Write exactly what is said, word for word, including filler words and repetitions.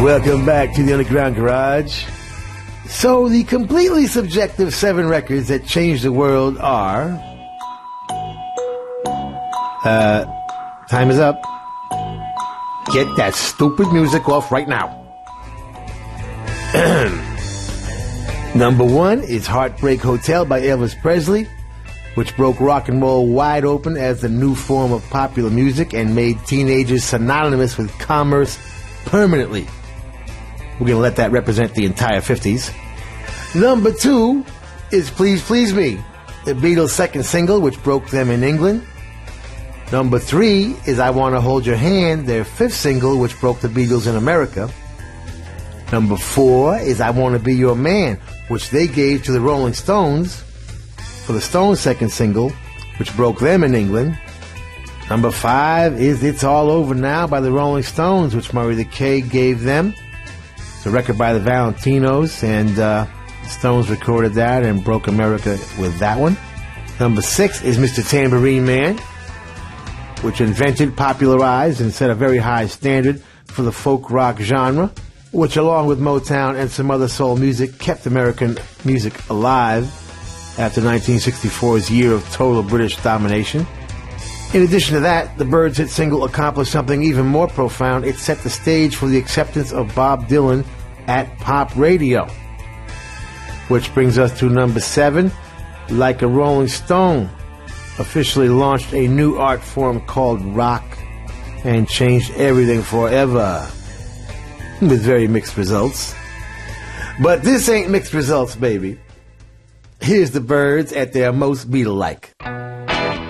Welcome back to the Underground Garage. So, the completely subjective seven records that changed the world are... Uh, time is up. Get that stupid music off right now. Number one is Heartbreak Hotel by Elvis Presley, which broke rock and roll wide open as the new form of popular music and made teenagers synonymous with commerce permanently. We're going to let that represent the entire fifties. Number two is Please Please Me, the Beatles' second single, which broke them in England. Number three is I Want to Hold Your Hand, their fifth single, which broke the Beatles in America. Number four is I Want to Be Your Man, which they gave to the Rolling Stones for the Stones' second single, which broke them in England. Number five is It's All Over Now by the Rolling Stones, which Murray the K gave them. It's a record by the Valentinos, and uh, the Stones recorded that and broke America with that one. Number six is Mister Tambourine Man, which invented, popularized, and set a very high standard for the folk rock genre, which along with Motown and some other soul music kept American music alive after nineteen sixty-four's year of total British domination. In addition to that, the Byrds' hit single accomplished something even more profound. It set the stage for the acceptance of Bob Dylan at pop radio. Which brings us to number seven, Like a Rolling Stone officially launched a new art form called rock and changed everything forever, with very mixed results. But this ain't mixed results, baby. Here's the Byrds at their most Beatle-like.